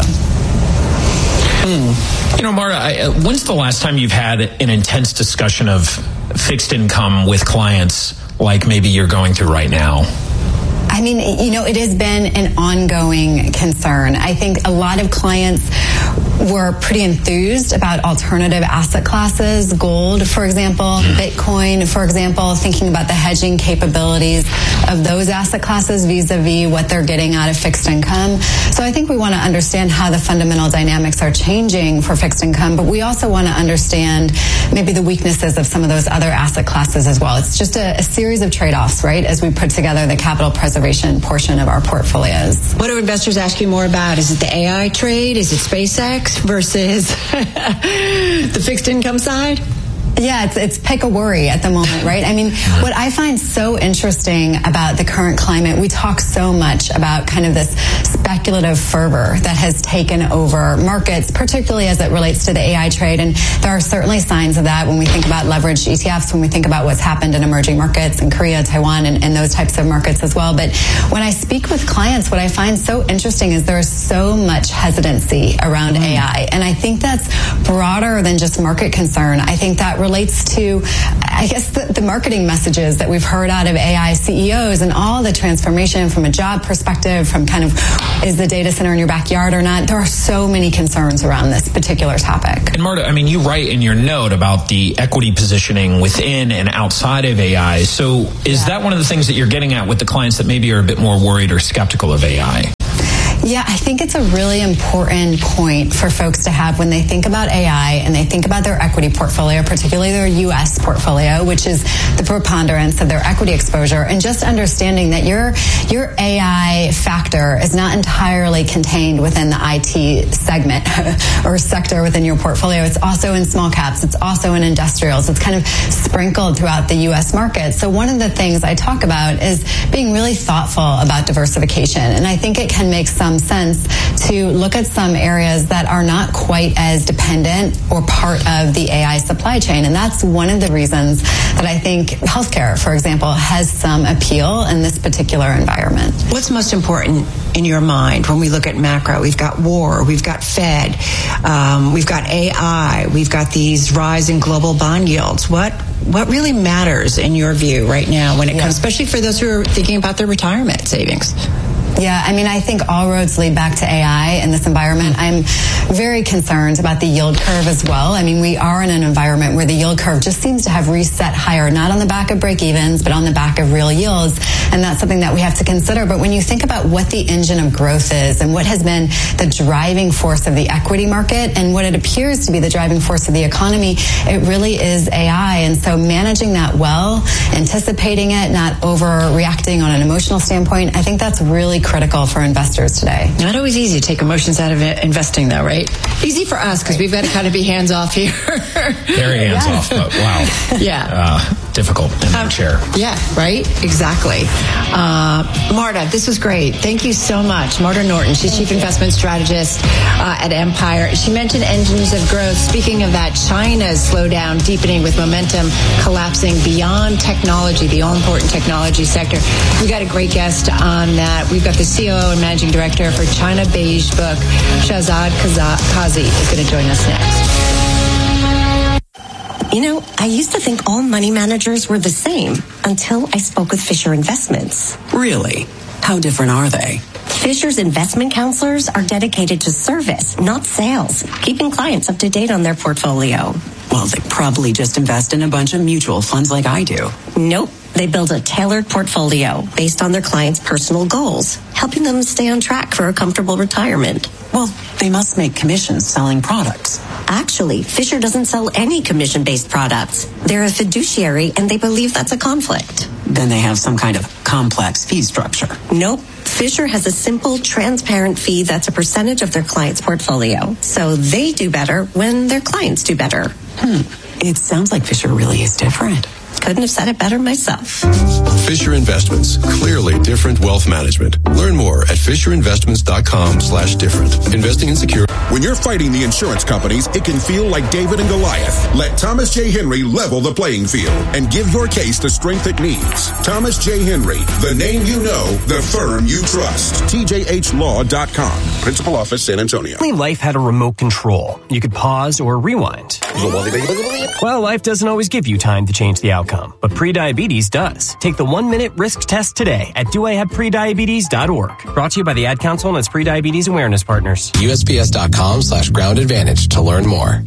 Mm. You know, Marta, I, uh, when's the last time you've had an intense discussion of fixed income with clients like maybe you're going through right now? I mean, you know, it has been an ongoing concern. I think a lot of clients were pretty enthused about alternative asset classes, gold, for example, Bitcoin, for example, thinking about the hedging capabilities of those asset classes vis-a-vis what they're getting out of fixed income. So I think we want to understand how the fundamental dynamics are changing for fixed income, but we also want to understand maybe the weaknesses of some of those other asset classes as well. It's just a, a series of trade-offs, right, as we put together the capital preservation portion of our portfolios. What do investors ask you more about? Is it the A I trade? Is it SpaceX versus the fixed income side? Yeah, it's, it's pick a worry at the moment, right? I mean, what I find so interesting about the current climate, we talk so much about kind of this speculative fervor that has taken over markets, particularly as it relates to the A I trade. And there are certainly signs of that when we think about leveraged E T Fs, when we think about what's happened in emerging markets in Korea, Taiwan, and, and those types of markets as well. But when I speak with clients, what I find so interesting is there's so much hesitancy around mm. A I. And I think that's broader than just market concern. I think that relates to, I guess, the, the marketing messages that we've heard out of A I C E Os and all the transformation from a job perspective, from kind of, is the data center in your backyard or not? There are so many concerns around this particular topic. And Marta, I mean, you write in your note about the equity positioning within and outside of A I. So is yeah. that one of the things that you're getting at with the clients that maybe are a bit more worried or skeptical of A I? Yeah, I think it's a really important point for folks to have when they think about A I and they think about their equity portfolio, particularly their U S portfolio, which is the preponderance of their equity exposure, and just understanding that your your A I factor is not entirely contained within the I T segment or sector within your portfolio. It's also in small caps. It's also in industrials. It's kind of sprinkled throughout the U S market. So one of the things I talk about is being really thoughtful about diversification. And I think it can make some sense to look at some areas that are not quite as dependent or part of the A I supply chain. And that's one of the reasons that I think healthcare, for example, has some appeal in this particular environment. What's most important in your mind when we look at macro? We've got war, we've got Fed, um, we've got A I, we've got these rising global bond yields. What what really matters in your view right now when it yeah. comes, especially for those who are thinking about their retirement savings? Yeah, I mean, I think all roads lead back to A I in this environment. I'm very concerned about the yield curve as well. I mean, we are in an environment where the yield curve just seems to have reset higher, not on the back of break-evens, but on the back of real yields. And that's something that we have to consider. But when you think about what the engine of growth is and what has been the driving force of the equity market and what it appears to be the driving force of the economy, it really is A I. And so managing that well, anticipating it, not overreacting on an emotional standpoint, I think that's really critical for investors today. Not always easy to take emotions out of it, investing, though, right? Easy for us because we've got to kind of be hands off here. Very hands yes. off, but wow. Yeah. Uh, difficult in that um, chair. Yeah, right? Exactly. Uh, Marta, this was great. Thank you so much. Marta Norton, she's Chief Investment Strategist uh, at Empire. She mentioned engines of growth. Speaking of that, China's slowdown deepening with momentum collapsing beyond technology, the all-important technology sector. We got a great guest on that. We've got the C O O and Managing Director for China Beige Book, Shahzad Kazi, is going to join us next. You know, I used to think all money managers were the same until I spoke with Fisher Investments. Really? How different are they? Fisher's investment counselors are dedicated to service, not sales, keeping clients up to date on their portfolio. Well, they probably just invest in a bunch of mutual funds like I do. Nope. They build a tailored portfolio based on their clients' personal goals, helping them stay on track for a comfortable retirement. Well, they must make commissions selling products. Actually, Fisher doesn't sell any commission-based products. They're a fiduciary, and they believe that's a conflict. Then they have some kind of complex fee structure. Nope. Fisher has a simple, transparent fee that's a percentage of their client's portfolio. So they do better when their clients do better. Hmm. It sounds like Fisher really is different. Couldn't have said it better myself. Fisher Investments. Clearly different wealth management. Learn more at fisherinvestments.com slash different. Investing in secure. When you're fighting the insurance companies, it can feel like David and Goliath. Let Thomas J. Henry level the playing field and give your case the strength it needs. Thomas J. Henry, the name you know, the firm you trust. T J H law dot com. Principal Office, San Antonio. Life had a remote control. You could pause or rewind. Well, life doesn't always give you time to change the outcome. outcome, but prediabetes does. Take the one-minute risk test today at do I have prediabetes dot org. Brought to you by the Ad Council and its prediabetes awareness partners. U S P S dot com slash ground advantage to learn more.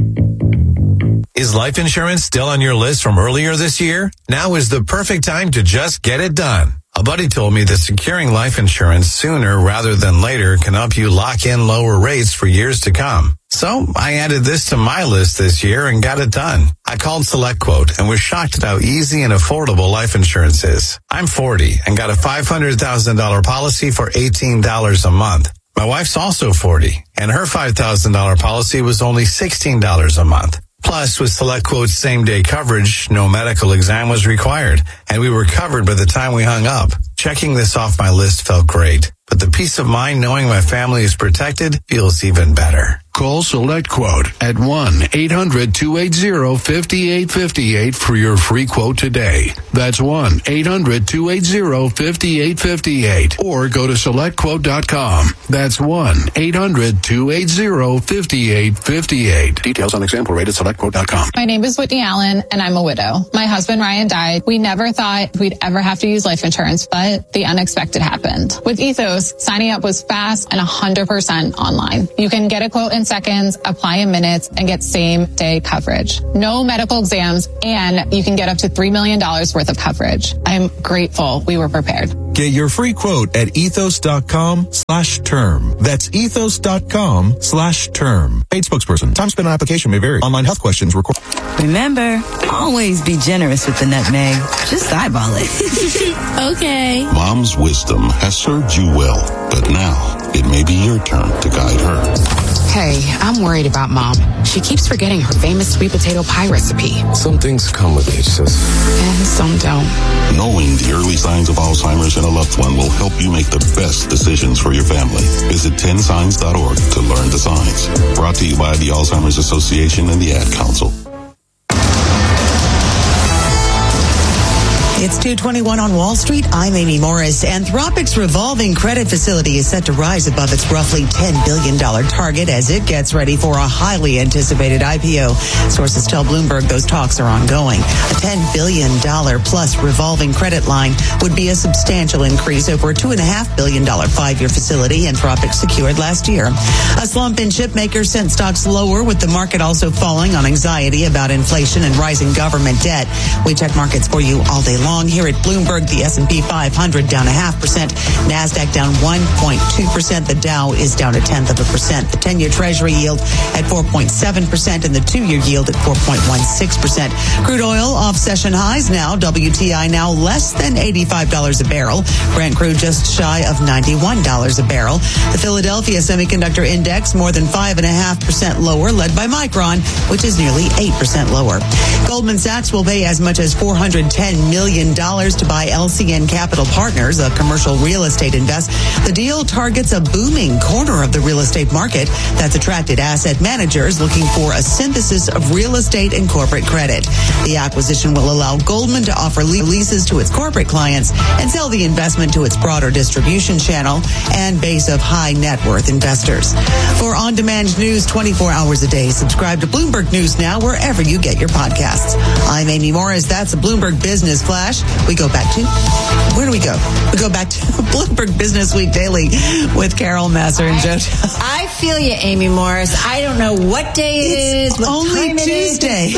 Is life insurance still on your list from earlier this year? Now is the perfect time to just get it done. A buddy told me that securing life insurance sooner rather than later can help you lock in lower rates for years to come. So I added this to my list this year and got it done. I called SelectQuote and was shocked at how easy and affordable life insurance is. I'm forty and got a five hundred thousand dollars policy for eighteen dollars a month. My wife's also forty and her five thousand dollars policy was only sixteen dollars a month. Plus, with SelectQuote's same-day coverage, no medical exam was required, and we were covered by the time we hung up. Checking this off my list felt great, but the peace of mind knowing my family is protected feels even better. Call SelectQuote at one eight hundred two eight zero five eight five eight for your free quote today. That's one eight hundred two eight zero five eight five eight. Or go to select quote dot com. That's one eight hundred two eight zero five eight five eight. Details on example rate at select quote dot com. My name is Whitney Allen, and I'm a widow. My husband, Ryan, died. We never thought we'd ever have to use life insurance, but the unexpected happened. With Ethos, signing up was fast and one hundred percent online. You can get a quote in seconds, apply in minutes, and get same-day coverage. No medical exams, and you can get up to three million dollars worth of coverage. I'm grateful we were prepared. Get your free quote at ethos.com slash term. That's ethos.com slash term. Paid spokesperson. Time spent on application may vary. Online health questions required. Remember, always be generous with the nutmeg. Just eyeball it. Okay. Mom's wisdom has served you well, but now it may be your turn to guide her. Hey, I'm worried about Mom. She keeps forgetting her famous sweet potato pie recipe. Some things come with age, sis. And some don't. Knowing the early signs of Alzheimer's in a loved one will help you make the best decisions for your family. Visit ten signs dot org to learn the signs. Brought to you by the Alzheimer's Association and the Ad Council. It's two twenty-one on Wall Street. I'm Amy Morris. Anthropic's revolving credit facility is set to rise above its roughly ten billion dollars target as it gets ready for a highly anticipated I P O. Sources tell Bloomberg those talks are ongoing. A ten billion dollars plus revolving credit line would be a substantial increase over a two point five billion dollars five-year facility Anthropic secured last year. A slump in chipmakers sent stocks lower, with the market also falling on anxiety about inflation and rising government debt. We check markets for you all day long. Here at Bloomberg, the S and P five hundred down a half percent. NASDAQ down one point two percent. The Dow is down a tenth of a percent. The ten-year Treasury yield at four point seven percent and the two-year yield at four point one six percent. Crude oil off session highs now. W T I now less than eighty-five dollars a barrel. Brent crude just shy of ninety-one dollars a barrel. The Philadelphia Semiconductor Index more than five point five percent lower, led by Micron, which is nearly eight percent lower. Goldman Sachs will pay as much as four hundred ten million dollars to buy L C N Capital Partners, a commercial real estate invest. The deal targets a booming corner of the real estate market that's attracted asset managers looking for a synthesis of real estate and corporate credit. The acquisition will allow Goldman to offer leases to its corporate clients and sell the investment to its broader distribution channel and base of high net worth investors. For on-demand news twenty-four hours a day, subscribe to Bloomberg News Now wherever you get your podcasts. I'm Amy Morris. That's a Bloomberg Business Flash. We go back to, where do we go? We go back to Bloomberg Business Week Daily with Carol Massar and Joe. I feel you, Amy Morris. I don't know what day it it's is, what only time Tuesday.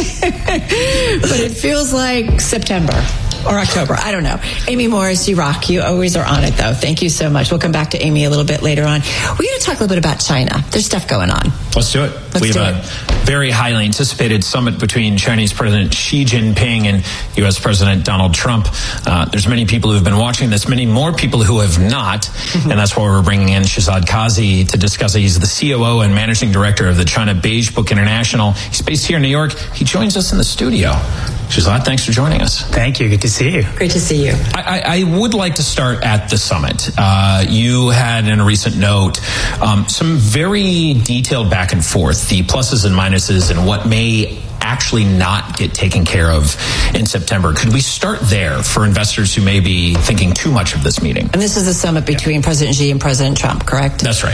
It is, but it feels like September. Or October. I don't know. Amy Morris, you rock. You always are on it, though. Thank you so much. We'll come back to Amy a little bit later on. We're going to talk a little bit about China. There's stuff going on. Let's do it. Let's we have do a it. very highly anticipated summit between Chinese President Xi Jinping and U S President Donald Trump. Uh, there's many people who have been watching this, many more people who have not, mm-hmm. and that's why we're bringing in Shehzad Qazi to discuss it. He's the C O O and Managing Director of the China Beige Book International. He's based here in New York. He joins us in the studio. Shehzad, thanks for joining us. Thank you. Good to see you. Great to see you. I, I, I would like to start at the summit. Uh, you had in a recent note um, some very detailed back and forth, the pluses and minuses and what may actually not get taken care of in September. Could we start there for investors who may be thinking too much of this meeting? And this is the summit between yeah. President Xi and President Trump, correct? That's right.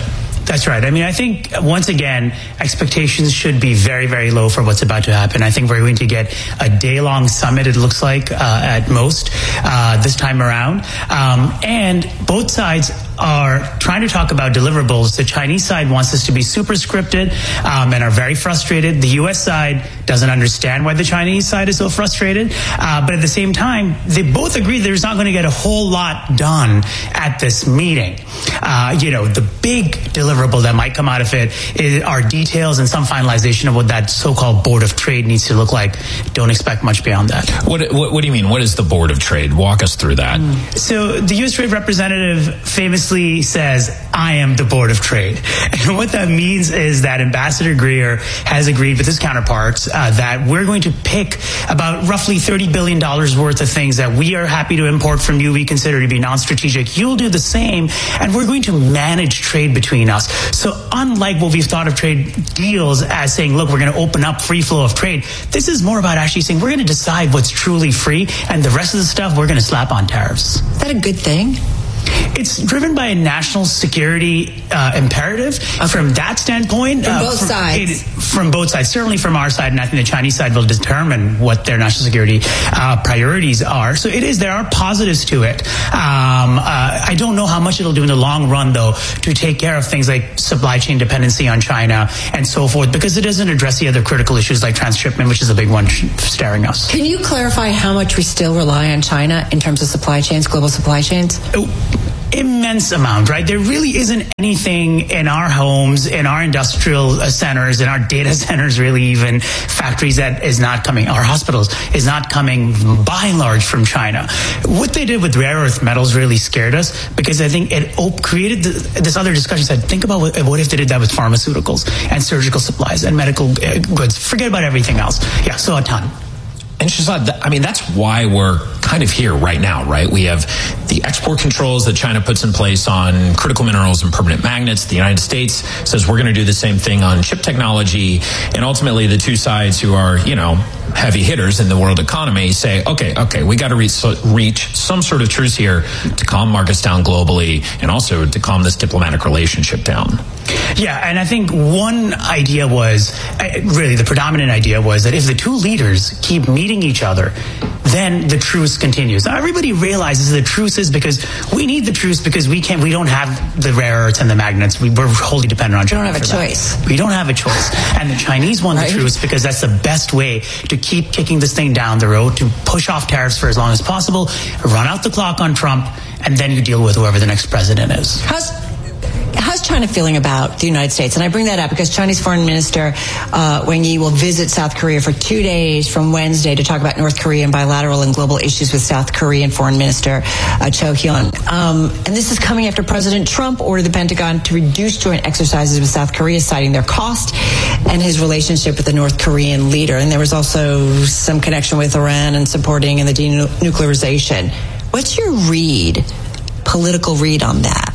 That's right. I mean, I think, once again, expectations should be very, very low for what's about to happen. I think we're going to get a day-long summit, it looks like, uh, at most, uh, this time around. Um, and both sides are trying to talk about deliverables. The Chinese side wants this to be super scripted um, and are very frustrated. The U S side doesn't understand why the Chinese side is so frustrated. Uh, but at the same time, they both agree there's not going to get a whole lot done at this meeting. Uh, you know, the big deliverable that might come out of it is, are details and some finalization of what that so-called Board of Trade needs to look like. Don't expect much beyond that. What, what, what do you mean? What is the Board of Trade? Walk us through that. Mm. So the U S Trade Representative famously says, I am the Board of Trade. And what that means is that Ambassador Greer has agreed with his counterparts uh, that we're going to pick about roughly thirty billion dollars worth of things that we are happy to import from you, we consider to be non-strategic. You'll do the same, and we're going to manage trade between us. So unlike what we've thought of trade deals as saying, look, we're going to open up free flow of trade, this is more about actually saying we're going to decide what's truly free, and the rest of the stuff we're going to slap on tariffs. Is that a good thing? It's driven by a national security uh, imperative. Okay. From that standpoint, from uh, both from, sides, it, from both sides, certainly from our side, and I think the Chinese side will determine what their national security uh, priorities are. So it is. There are positives to it. Um, uh, I don't know how much it'll do in the long run, though, to take care of things like supply chain dependency on China and so forth, because it doesn't address the other critical issues like transshipment, which is a big one staring us. Can you clarify how much we still rely on China in terms of supply chains, global supply chains? Oh. Immense amount, right? There really isn't anything in our homes, in our industrial centers, in our data centers, really even factories that is not coming, our hospitals, is not coming by and large from China. What they did with rare earth metals really scared us, because I think it op- created the, this other discussion. Said, think about what, what if they did that with pharmaceuticals and surgical supplies and medical uh, goods. Forget about everything else. Yeah, so a ton. And Shehzad, I mean, that's why we're kind of here right now, right? We have the export controls that China puts in place on critical minerals and permanent magnets. The United States says we're going to do the same thing on chip technology. And ultimately, the two sides who are, you know, heavy hitters in the world economy say, okay, okay, we got to reach, reach some sort of truce here to calm markets down globally and also to calm this diplomatic relationship down. Yeah, and I think one idea was, really the predominant idea was that if the two leaders keep meeting each other, then the truce continues. Now, everybody realizes the truce is because we need the truce because we can't, we don't have the rare earths and the magnets. We, we're wholly dependent on China. We don't have a that. choice. We don't have a choice. And the Chinese want right. the truce because that's the best way to keep kicking this thing down the road, to push off tariffs for as long as possible, run out the clock on Trump, and then you deal with whoever the next president is. How's How's China feeling about the United States? And I bring that up because Chinese Foreign Minister uh, Wang Yi will visit South Korea for two days from Wednesday to talk about North Korea and bilateral and global issues with South Korean Foreign Minister uh, Cho Hyun. Um, and this is coming after President Trump ordered the Pentagon to reduce joint exercises with South Korea, citing their cost and his relationship with the North Korean leader. And there was also some connection with Iran and supporting in the denuclearization. What's your read, political read on that?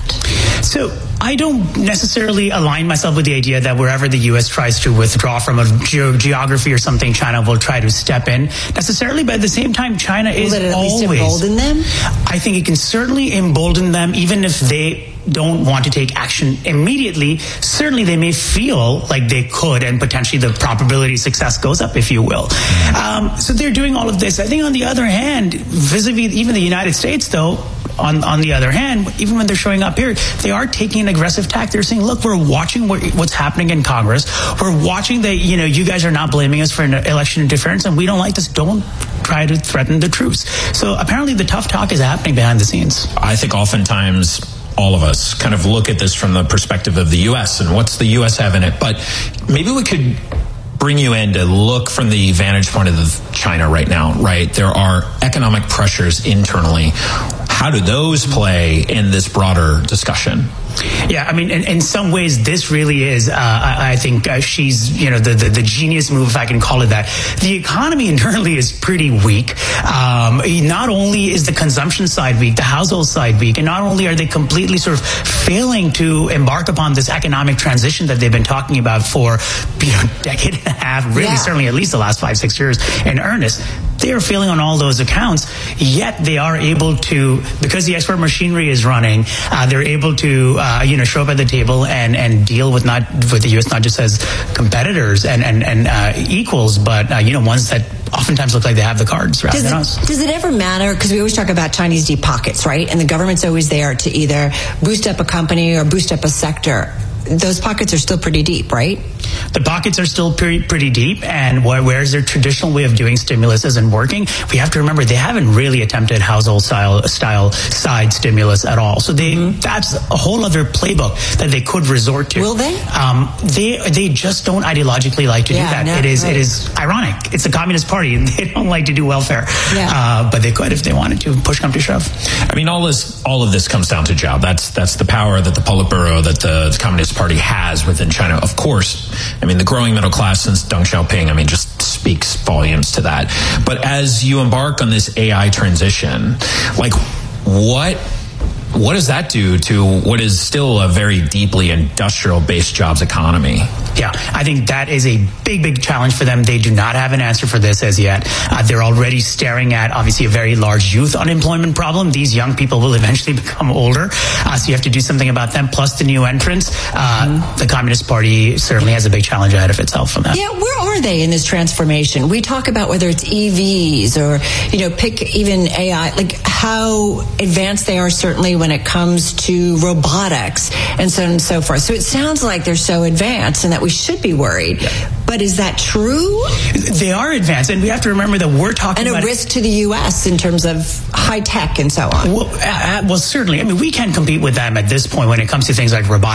So I don't necessarily align myself with the idea that wherever the U S tries to withdraw from a ge- geography or something, China will try to step in necessarily. But at the same time, China is will it at always least embolden them? I think it can certainly embolden them, even if they don't want to take action immediately. Certainly they may feel like they could, and potentially the probability of success goes up, if you will. Um, so they're doing all of this. I think on the other hand, vis-a-vis even the United States, though, on, on the other hand, even when they're showing up here, they are taking an aggressive tack. They're saying, look, we're watching what, what's happening in Congress. We're watching that, you know, you guys are not blaming us for an election interference, and we don't like this. Don't try to threaten the truce. So apparently the tough talk is happening behind the scenes. I think oftentimes all of us kind of look at this from the perspective of the U S and what's the U S have in it. But maybe we could bring you in to look from the vantage point of China right now, right? There are economic pressures internally. How do those play in this broader discussion? Yeah, I mean, in, in some ways, this really is, uh, I, I think uh, she's, you know, the, the, the genius move, if I can call it that. The economy internally is pretty weak. Um, not only is the consumption side weak, the household side weak, and not only are they completely sort of failing to embark upon this economic transition that they've been talking about for, you know, a decade and a half, really, yeah. certainly at least the last five, six years in earnest. they are failing on all those accounts, yet they are able to, because the export machinery is running, uh, they're able to, uh, you know, show up at the table and, and deal with not with the U S not just as competitors and, and, and uh, equals, but, uh, you know, ones that oftentimes look like they have the cards rather does than it, us. Does it ever matter? Because we always talk about Chinese deep pockets, right? And the government's always there to either boost up a company or boost up a sector. Those pockets are still pretty deep, right? The pockets are still pretty, pretty deep, and whereas their traditional way of doing stimulus isn't working, we have to remember they haven't really attempted household style, style side stimulus at all. So they, mm-hmm. that's a whole other playbook that they could resort to. Will they? Um, they they just don't ideologically like to yeah, do that. No, it is right. it is ironic. It's the Communist Party, and they don't like to do welfare. Yeah. Uh, but they could if they wanted to. Push come to shove. I mean, all this all of this comes down to Zhao. That's that's the power that the Politburo, that the, the Communist Party has within China. Of course, I mean, the growing middle class since Deng Xiaoping, I mean, just speaks volumes to that. But as you embark on this A I transition, like, what what does that do to what is still a very deeply industrial-based jobs economy? Yeah, I think that is a big, big challenge for them. They do not have an answer for this as yet. Uh, they're already staring at, obviously, a very large youth unemployment problem. These young people will eventually become older, uh, so you have to do something about them. Plus the new entrants. Uh, mm-hmm. The Communist Party certainly has a big challenge ahead of itself on that. Yeah, where are they in this transformation? We talk about whether it's E Vs or, you know, pick even A I, like how advanced they are certainly when it comes to robotics and so on and so forth. So it sounds like they're so advanced and that we should be worried. Yeah. But is that true? They are advanced, and we have to remember that we're talking and about... And a risk to the U S in terms of high tech and so on. Well, uh, well, certainly. I mean, we can compete with them at this point when it comes to things like robotics.